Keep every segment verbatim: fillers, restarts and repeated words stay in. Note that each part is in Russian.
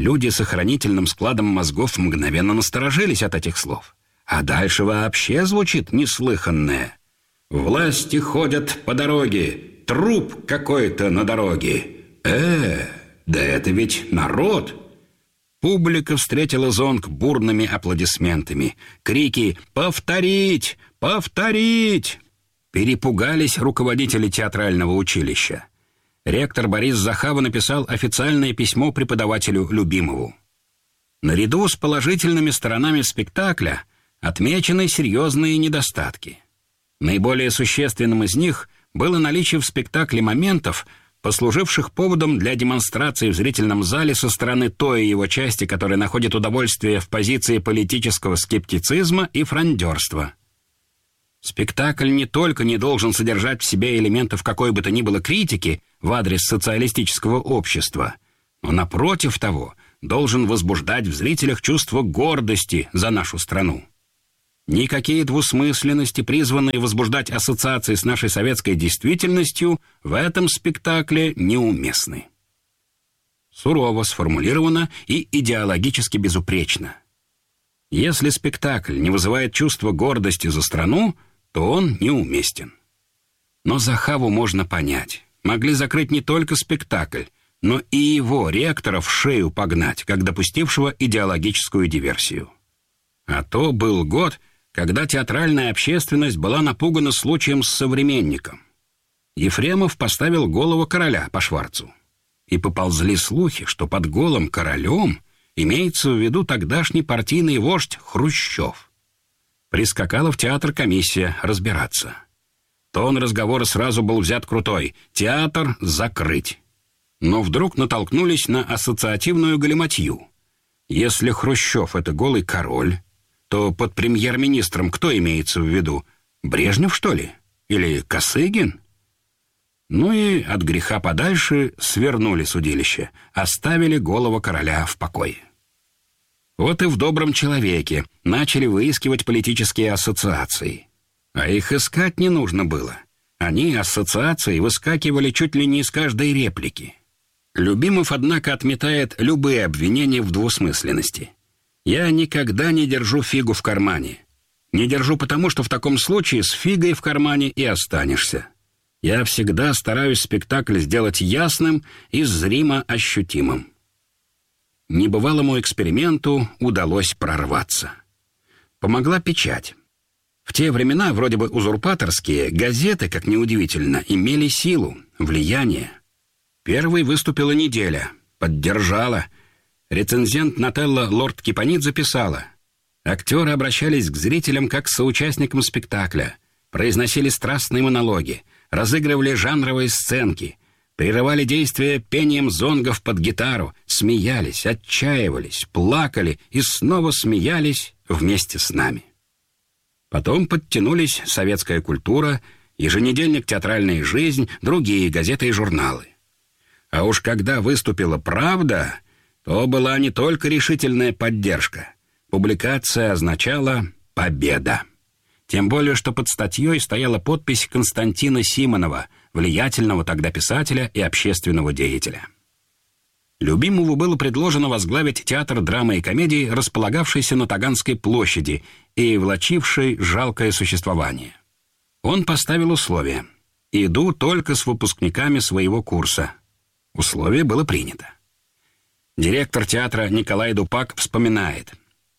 Люди с охранительным складом мозгов мгновенно насторожились от этих слов. А дальше вообще звучит неслыханное. «Власти ходят по дороге, труп какой-то на дороге. Э, да это ведь народ!» Публика встретила зонг бурными аплодисментами. Крики «Повторить! Повторить!» Перепугались руководители театрального училища. Ректор Борис Захава написал официальное письмо преподавателю Любимову. Наряду с положительными сторонами спектакля отмечены серьезные недостатки. Наиболее существенным из них было наличие в спектакле моментов, послуживших поводом для демонстрации в зрительном зале со стороны той его части, которая находит удовольствие в позиции политического скептицизма и фрондерства. Спектакль не только не должен содержать в себе элементов какой бы то ни было критики в адрес социалистического общества, но, напротив того, должен возбуждать в зрителях чувство гордости за нашу страну. Никакие двусмысленности, призванные возбуждать ассоциации с нашей советской действительностью, в этом спектакле неуместны. Сурово сформулировано и идеологически безупречно. Если спектакль не вызывает чувства гордости за страну, то он неуместен. Но Захаву можно понять. Могли закрыть не только спектакль, но и его, ректора, в шею погнать, как допустившего идеологическую диверсию. А то был год, когда театральная общественность была напугана случаем с современником. Ефремов поставил голову короля по Шварцу. И поползли слухи, что под голым королем имеется в виду тогдашний партийный вождь Хрущев. Прискакала в театр комиссия разбираться. Тон разговора сразу был взят крутой: театр закрыть. Но вдруг натолкнулись на ассоциативную галиматью. Если Хрущев — это голый король, то под премьер-министром кто имеется в виду? Брежнев, что ли? Или Косыгин? Ну и от греха подальше свернули судилище, оставили голову короля в покое. Вот и в «Добром человеке» начали выискивать политические ассоциации. А их искать не нужно было. Они, ассоциации, выскакивали чуть ли не из каждой реплики. Любимов, однако, отметает любые обвинения в двусмысленности. «Я никогда не держу фигу в кармане. Не держу потому, что в таком случае с фигой в кармане и останешься. Я всегда стараюсь спектакль сделать ясным и зримо ощутимым». Небывалому эксперименту удалось прорваться. Помогла печать. В те времена, вроде бы узурпаторские, газеты, как ни удивительно, имели силу, влияние. Первой выступила «Неделя», поддержала. Рецензент Нателла Лорд Кипанидзе записала: актеры обращались к зрителям как к соучастникам спектакля, произносили страстные монологи, разыгрывали жанровые сценки, прерывали действие пением зонгов под гитару, смеялись, отчаивались, плакали и снова смеялись вместе с нами. Потом подтянулись «Советская культура», еженедельник «Театральная жизнь», другие газеты и журналы. А уж когда выступила «Правда», то была не только решительная поддержка. Публикация означала «победа». Тем более, что под статьей стояла подпись Константина Симонова, влиятельного тогда писателя и общественного деятеля. Любимову было предложено возглавить театр драмы и комедии, располагавшийся на Таганской площади и влачивший жалкое существование. Он поставил условие: «Иду только с выпускниками своего курса». Условие было принято. Директор театра Николай Дупак вспоминает: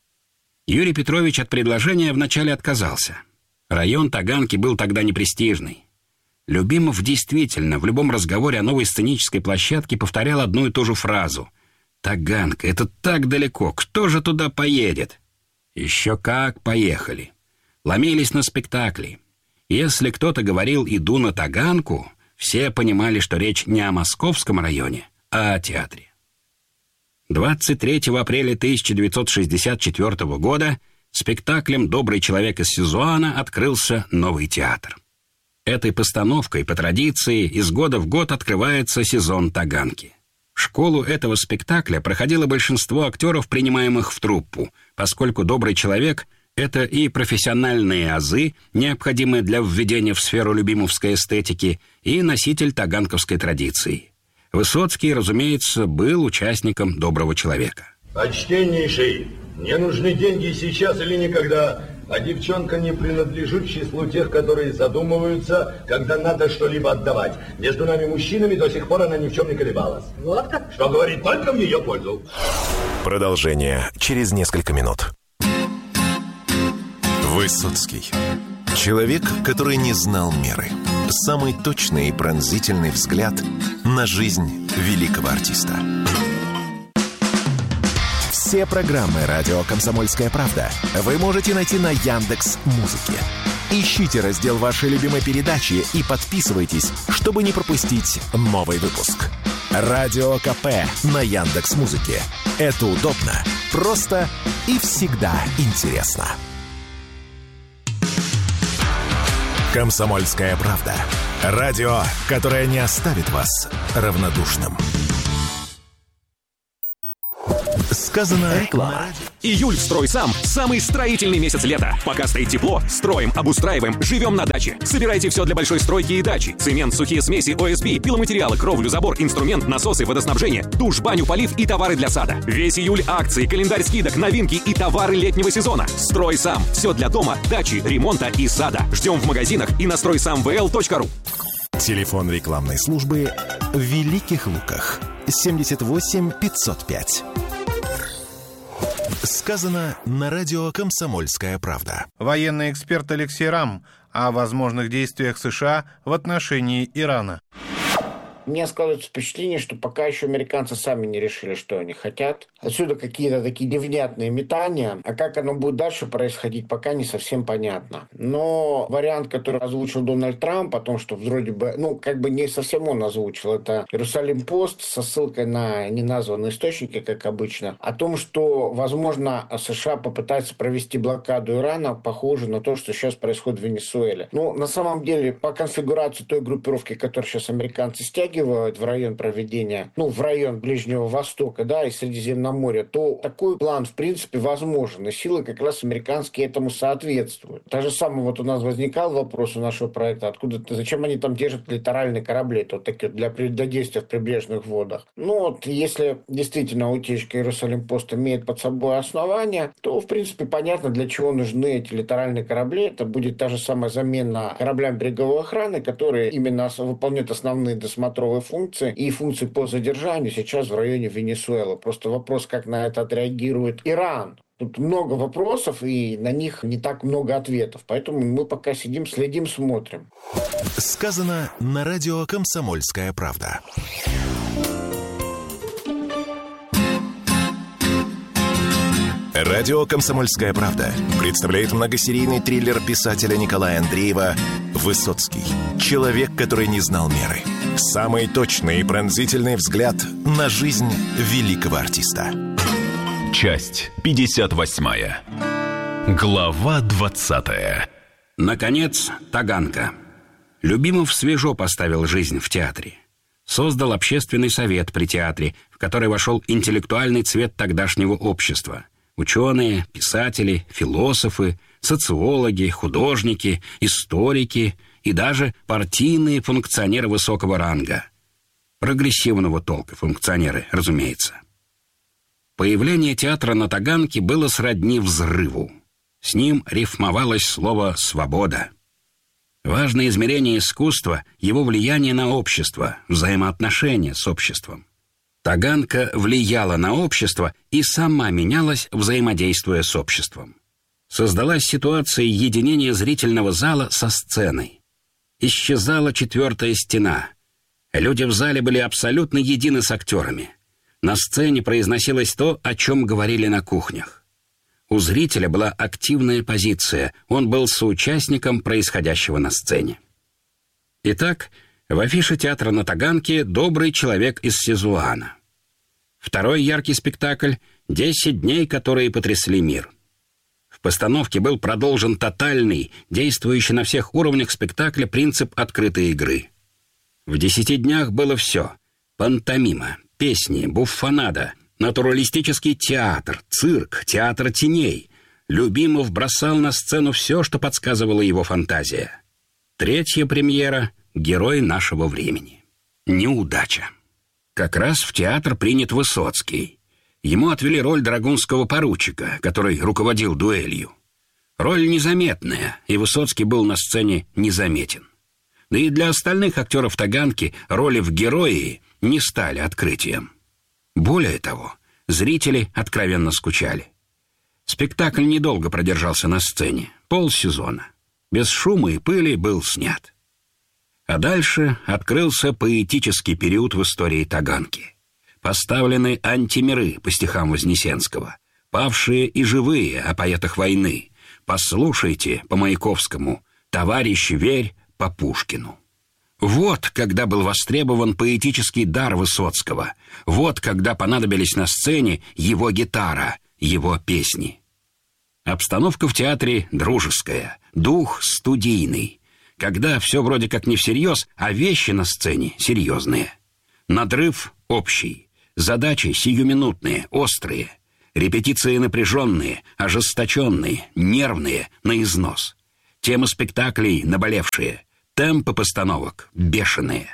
Юрий Петрович от предложения вначале отказался. Район Таганки был тогда непрестижный. Любимов действительно в любом разговоре о новой сценической площадке повторял одну и ту же фразу: «Таганка, это так далеко, кто же туда поедет?» Еще как поехали. Ломились на спектакли. Если кто-то говорил «иду на Таганку», все понимали, что речь не о московском районе, а о театре. двадцать третьего апреля тысяча девятьсот шестьдесят четвёртого года спектаклем «Добрый человек из Сизуана» открылся новый театр. Этой постановкой, по традиции, из года в год открывается сезон Таганки. Школу этого спектакля проходило большинство актеров, принимаемых в труппу, поскольку «Добрый человек» — это и профессиональные азы, необходимые для введения в сферу любимовской эстетики, и носитель таганковской традиции. Высоцкий, разумеется, был участником «Доброго человека». Почтеннейший, мне нужны деньги сейчас или никогда, а девчонка не принадлежит к числу тех, которые задумываются, когда надо что-либо отдавать. Между нами, мужчинами, до сих пор она ни в чем не колебалась. Вот как? Что говорит только в ее пользу. Продолжение через несколько минут. Высоцкий. Человек, который не знал меры. Самый точный и пронзительный взгляд на жизнь великого артиста. Все программы «Радио Комсомольская правда» вы можете найти на Яндекс.Музыке. Ищите раздел вашей любимой передачи и подписывайтесь, чтобы не пропустить новый выпуск. Радио КП на Яндекс.Музыке. Это удобно, просто и всегда интересно. «Комсомольская правда». Радио, которое не оставит вас равнодушным. Сказано реклама. Июль в «Стройсам» – самый строительный месяц лета. Пока стоит тепло, строим, обустраиваем, живем на даче. Собирайте все для большой стройки и дачи. Цемент, сухие смеси, О Эс Би, пиломатериалы, кровлю, забор, инструмент, насосы, водоснабжение, душ, баню, полив и товары для сада. Весь июль акции, календарь скидок, новинки и товары летнего сезона. «Стройсам» – все для дома, дачи, ремонта и сада. Ждем в магазинах и на стройсам вэ эл точка ру. Телефон рекламной службы в Великих Луках. семьдесят восемь пятьсот пять. Сказано на радио «Комсомольская правда». Военный эксперт Алексей Рам о возможных действиях США в отношении Ирана. У меня складывается впечатление, что пока еще американцы сами не решили, что они хотят. Отсюда какие-то такие невнятные метания. А как оно будет дальше происходить, пока не совсем понятно. Но вариант, который озвучил Дональд Трамп, о том, что вроде бы, ну, как бы не совсем он озвучил, это Иерусалим-Пост со ссылкой на неназванные источники, как обычно, о том, что, возможно, США попытаются провести блокаду Ирана, похоже на то, что сейчас происходит в Венесуэле. Ну, на самом деле, по конфигурации той группировки, которую сейчас американцы стягивают в район проведения, ну, в район Ближнего Востока, да, и Средиземноморья, то такой план, в принципе, возможен. И силы как раз американские этому соответствуют. Так же самое вот у нас возникал вопрос у нашего проекта, откуда, зачем они там держат литеральные корабли, то такие для, для действия в прибрежных водах. Ну, вот, если действительно утечка Иерусалим-Пост имеет под собой основания, то, в принципе, понятно, для чего нужны эти литеральные корабли. Это будет та же самая замена кораблям береговой охраны, которые именно выполняют основные досмотровые функции и функции по задержанию сейчас в районе Венесуэлы. Просто вопрос, как на это отреагирует Иран. Тут много вопросов, и на них не так много ответов. Поэтому мы пока сидим, следим, смотрим. Сказано на радио «Комсомольская правда». Радио «Комсомольская правда» представляет многосерийный триллер писателя Николая Андреева «Высоцкий. Человек, который не знал меры». Самый точный и пронзительный взгляд на жизнь великого артиста. Часть пятьдесят восьмая. Глава двадцатая. Наконец, Таганка. Любимов свежо поставил жизнь в театре. Создал общественный совет при театре, в который вошел интеллектуальный цвет тогдашнего общества. Ученые, писатели, философы, социологи, художники, историки и даже партийные функционеры высокого ранга. Прогрессивного толка функционеры, разумеется. Появление театра на Таганке было сродни взрыву. С ним рифмовалось слово «свобода». Важное измерение искусства — его влияние на общество, взаимоотношения с обществом. Таганка влияла на общество и сама менялась, взаимодействуя с обществом. Создалась ситуация единения зрительного зала со сценой. Исчезала четвертая стена. Люди в зале были абсолютно едины с актерами. На сцене произносилось то, о чем говорили на кухнях. У зрителя была активная позиция, он был соучастником происходящего на сцене. Итак, в афише театра на Таганке «Добрый человек из Сизуана». Второй яркий спектакль «Десять дней, которые потрясли мир». В постановке был продолжен тотальный, действующий на всех уровнях спектакля принцип открытой игры. В «Десяти днях» было все – пантомима, песни, буффонада, натуралистический театр, цирк, театр теней. Любимов бросал на сцену все, что подсказывала его фантазия. Третья премьера – герой нашего времени. Неудача. как раз в театр принят Высоцкий. Ему отвели роль драгунского поручика, который руководил дуэлью. Роль незаметная, и Высоцкий был на сцене незаметен. Да и для остальных актеров Таганки роли в герои не стали открытием. Более того, зрители откровенно скучали. Спектакль недолго продержался на сцене, полсезона. Без шума и пыли был снят. А дальше открылся поэтический период в истории Таганки. Поставлены антимиры по стихам Вознесенского, павшие и живые о поэтах войны. Послушайте по Маяковскому, товарищ, верь по Пушкину. Вот когда был востребован поэтический дар Высоцкого. Вот когда понадобились на сцене его гитара, его песни. Обстановка в театре дружеская, дух студийный. Когда все вроде как не всерьез, а вещи на сцене серьезные. Надрыв общий, задачи сиюминутные, острые. Репетиции напряженные, ожесточенные, нервные, на износ. Темы спектаклей наболевшие, темпы постановок бешеные.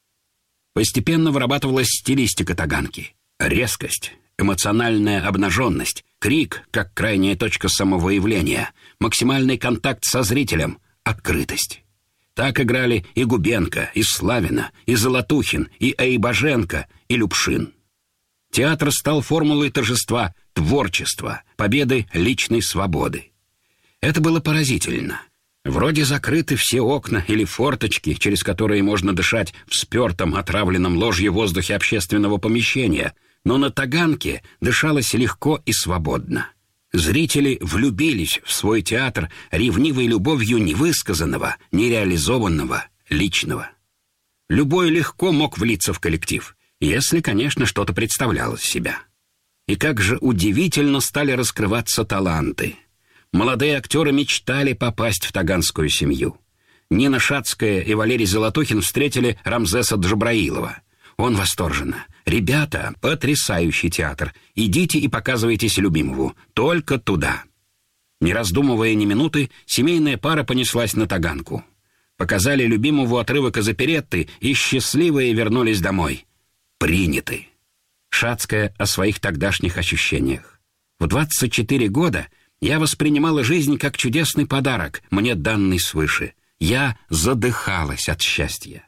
Постепенно вырабатывалась стилистика Таганки. Резкость, эмоциональная обнаженность, крик, как крайняя точка самовыявления, максимальный контакт со зрителем, открытость. Так играли и Губенко, и Славина, и Золотухин, и Айбаженко, и Любшин. Театр стал формулой торжества творчества, победы личной свободы. Это было поразительно. Вроде закрыты все окна или форточки, через которые можно дышать в спертом, отравленном ложью воздухе общественного помещения, но на Таганке дышалось легко и свободно. Зрители влюбились в свой театр ревнивой любовью невысказанного, нереализованного, личного. Любой легко мог влиться в коллектив, если, конечно, что-то представляло из себя. И как же удивительно стали раскрываться таланты. Молодые актеры мечтали попасть в таганскую семью. Нина Шацкая и Валерий Золотухин встретили Рамзеса Джабраилова. Он восторженно: «Ребята, потрясающий театр. Идите и показывайтесь Любимову. Только туда». Не раздумывая ни минуты, семейная пара понеслась на Таганку. Показали Любимову отрывок из оперетты, и счастливые вернулись домой. Приняты. Шацкая о своих тогдашних ощущениях. В двадцать четыре года я воспринимала жизнь как чудесный подарок, мне данный свыше. Я задыхалась от счастья.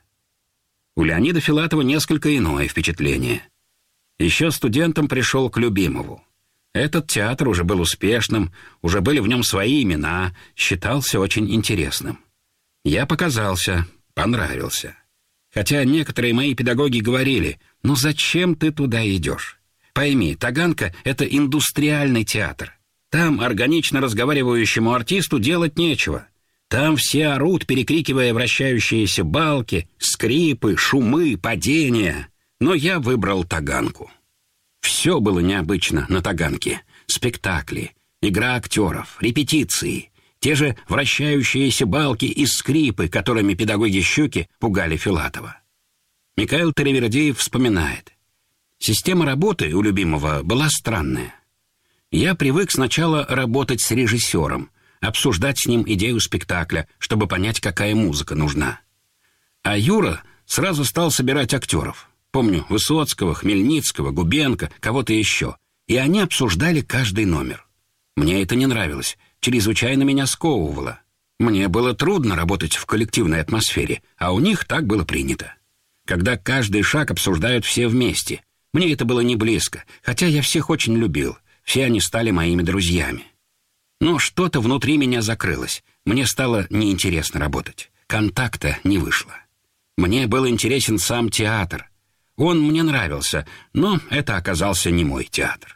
У Леонида Филатова несколько иное впечатление. Еще студентом пришел к Любимову. Этот театр уже был успешным, уже были в нем свои имена, считался очень интересным. Я показался, понравился. Хотя некоторые мои педагоги говорили: «Ну зачем ты туда идешь? Пойми, Таганка — это индустриальный театр. Там органично разговаривающему артисту делать нечего. Там все орут, перекрикивая вращающиеся балки, скрипы, шумы, падения». Но я выбрал Таганку. Все было необычно на Таганке. Спектакли, игра актеров, репетиции, те же вращающиеся балки и скрипы, которыми педагоги Щуки пугали Филатова. Микаэл Таривердиев вспоминает: «Система работы у Любимова была странная. Я привык сначала работать с режиссером, обсуждать с ним идею спектакля, чтобы понять, какая музыка нужна. А Юра сразу стал собирать актеров. Помню Высоцкого, Хмельницкого, Губенко, кого-то еще. И они обсуждали каждый номер. Мне это не нравилось, чрезвычайно меня сковывало. Мне было трудно работать в коллективной атмосфере, а у них так было принято. Когда каждый шаг обсуждают все вместе. Мне это было не близко, хотя я всех очень любил. Все они стали моими друзьями. Но что-то внутри меня закрылось. Мне стало неинтересно работать. Контакта не вышло. Мне был интересен сам театр. Он мне нравился, но это оказался не мой театр.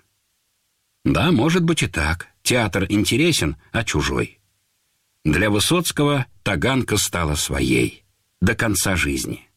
Да, может быть и так. Театр интересен, а чужой. Для Высоцкого Таганка стала своей. До конца жизни.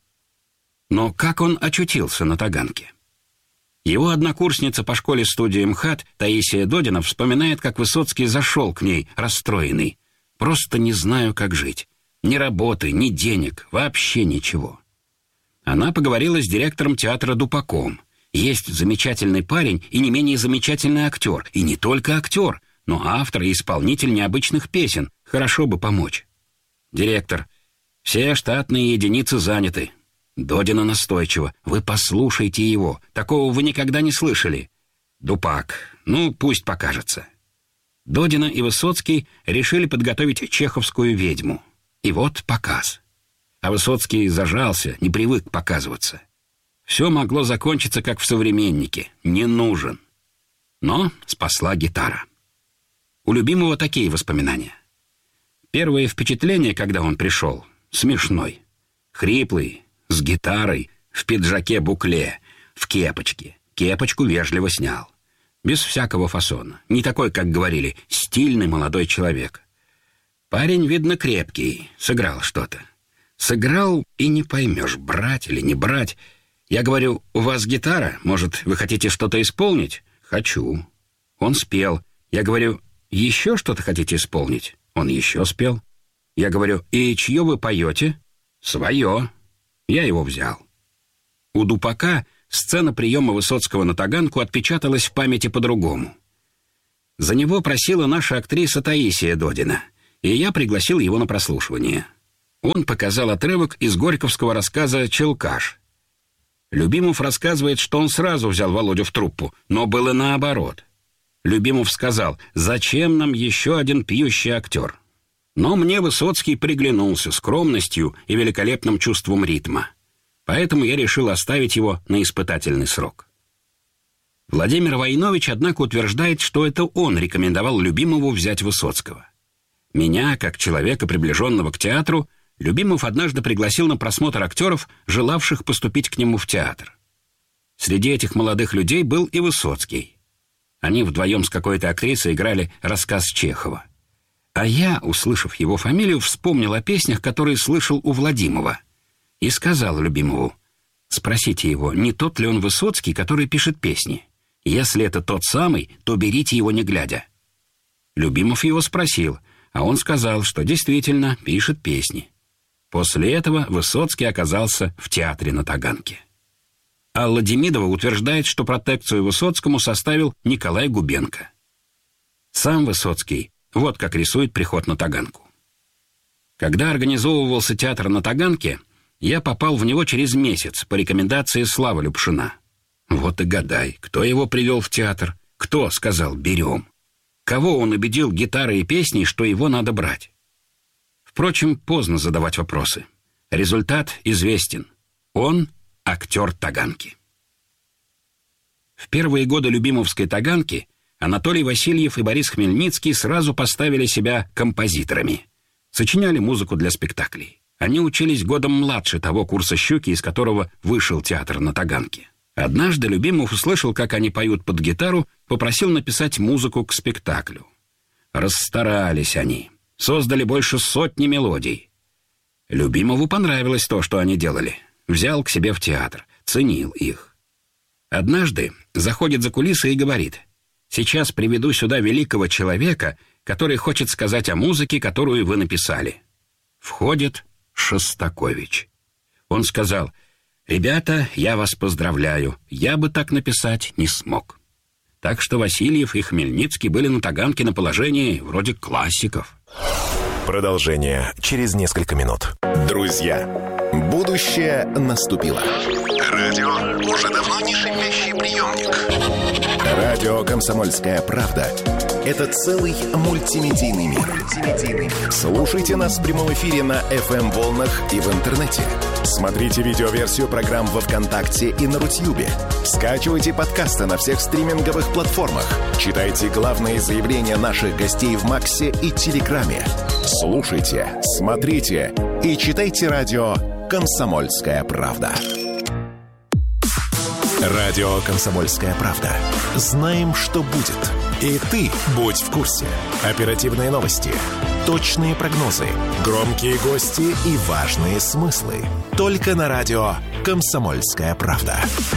Но как он очутился на Таганке? Его однокурсница по школе-студии МХАТ Таисия Додина вспоминает, как Высоцкий зашел к ней, расстроенный. «Просто не знаю, как жить. Ни работы, ни денег, вообще ничего». Она поговорила с директором театра Дупаком. Есть замечательный парень и не менее замечательный актер. И не только актер, но автор и исполнитель необычных песен. Хорошо бы помочь. Директор: «Все штатные единицы заняты. Додина настойчиво. «Вы послушайте его. Такого вы никогда не слышали». Дупак. «Ну, пусть покажется». Додина и Высоцкий решили подготовить чеховскую ведьму. И вот показ. А Высоцкий зажался, не привык показываться. Все могло закончиться, как в «Современнике». Не нужен. Но спасла гитара. У любимого такие воспоминания. Первое впечатление, когда он пришел, смешной. Хриплый, с гитарой, в пиджаке-букле, в кепочке. Кепочку вежливо снял. Без всякого фасона. Не такой, как говорили, стильный молодой человек. Парень, видно, крепкий, сыграл что-то. Сыграл, и не поймешь, брать или не брать. Я говорю: «У вас гитара? Может, вы хотите что-то исполнить?» «Хочу». Он спел. Я говорю: «Еще что-то хотите исполнить?» Он еще спел. Я говорю: «И чье вы поете?» «Свое». Я его взял. У Дупака сцена приема Высоцкого на Таганку отпечаталась в памяти по-другому. За него просила наша актриса Таисия Додина, и я пригласил его на прослушивание. Он показал отрывок из горьковского рассказа «Челкаш». Любимов рассказывает, что он сразу взял Володю в труппу, но было наоборот. Любимов сказал: «Зачем нам еще один пьющий актер?» Но мне Высоцкий приглянулся скромностью и великолепным чувством ритма. Поэтому я решил оставить его на испытательный срок. Владимир Войнович, однако, утверждает, что это он рекомендовал Любимову взять Высоцкого. Меня, как человека, приближенного к театру, Любимов однажды пригласил на просмотр актеров, желавших поступить к нему в театр. Среди этих молодых людей был и Высоцкий. Они вдвоем с какой-то актрисой играли рассказ Чехова. А я, услышав его фамилию, вспомнил о песнях, которые слышал у Владимова, и сказал Любимову: «Спросите его, не тот ли он Высоцкий, который пишет песни? Если это тот самый, то берите его не глядя». Любимов его спросил, а он сказал, что действительно пишет песни. После этого Высоцкий оказался в театре на Таганке. Алла Демидова утверждает, что протекцию Высоцкому составил Николай Губенко. Сам Высоцкий вот как рисует приход на Таганку. Когда организовывался театр на Таганке, я попал в него через месяц по рекомендации Славы Любшина. Вот и гадай, кто его привел в театр, кто сказал «берем», кого он убедил гитарой и песней, что его надо брать. Впрочем, поздно задавать вопросы. Результат известен. Он — актер Таганки. В первые годы Любимовской Таганки Анатолий Васильев и Борис Хмельницкий сразу поставили себя композиторами. Сочиняли музыку для спектаклей. Они учились годом младше того курса «Щуки», из которого вышел театр на Таганке. Однажды Любимов услышал, как они поют под гитару, попросил написать музыку к спектаклю. Расстарались они. Создали больше сотни мелодий. Любимову понравилось то, что они делали. Взял к себе в театр, ценил их. Однажды заходит за кулисы и говорит: «Сейчас приведу сюда великого человека, который хочет сказать о музыке, которую вы написали». Входит Шостакович. Он сказал: «Ребята, я вас поздравляю, я бы так написать не смог». Так что Васильев и Хмельницкий были на Таганке на положении вроде классиков. Продолжение через несколько минут. Друзья, будущее наступило. Радио уже давно не шипящий приемник. Радио «Комсомольская правда» — это целый мультимедийный мир. Слушайте нас в прямом эфире на эф эм-волнах и в интернете. Смотрите видеоверсию программ во ВКонтакте и на Рутьюбе. Скачивайте подкасты на всех стриминговых платформах. Читайте главные заявления наших гостей в Максе и Телеграме. Слушайте, смотрите и читайте радио «Комсомольская правда». Радио «Комсомольская правда». Знаем, что будет. И ты будь в курсе. Оперативные новости, точные прогнозы, громкие гости и важные смыслы. Только на радио «Комсомольская правда».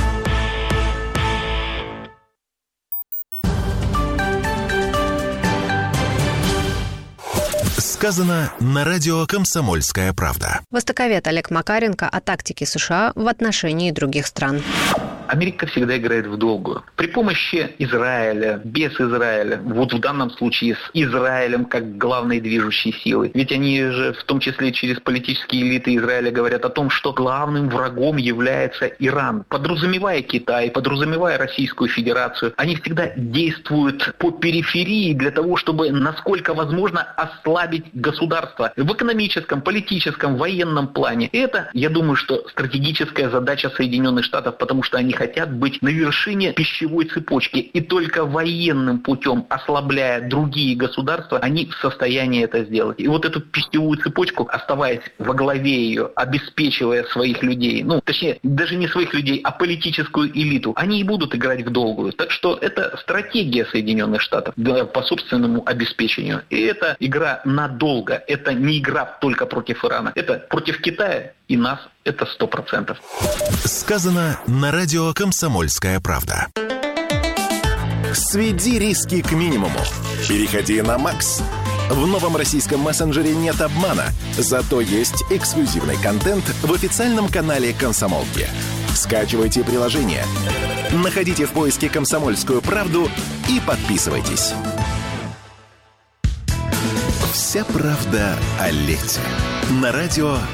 Сказано на радио «Комсомольская правда». Востоковед Олег Макаренко о тактике США в отношении других стран. Америка всегда играет в долгую. При помощи Израиля, без Израиля, вот в данном случае с Израилем как главной движущей силой. Ведь они же, в том числе через политические элиты Израиля, говорят о том, что главным врагом является Иран. Подразумевая Китай, подразумевая Российскую Федерацию, они всегда действуют по периферии для того, чтобы, насколько возможно, ослабить государство в экономическом, политическом, военном плане. И это, я думаю, что стратегическая задача Соединенных Штатов, потому что они хотят быть на вершине пищевой цепочки. И только военным путем, ослабляя другие государства, они в состоянии это сделать. И вот эту пищевую цепочку, оставаясь во главе ее, обеспечивая своих людей, ну, точнее, даже не своих людей, а политическую элиту, они и будут играть в долгую. Так что это стратегия Соединенных Штатов по собственному обеспечению. И это игра надолго. Это не игра только против Ирана. Это против Китая и нас. Это сто процентов. Сказано на радио «Комсомольская правда». Сведи риски к минимуму. Переходи на Макс. В новом российском мессенджере нет обмана, зато есть эксклюзивный контент в официальном канале «Комсомолки». Скачивайте приложение, находите в поиске «Комсомольскую правду» и подписывайтесь. Вся правда о лете. На радио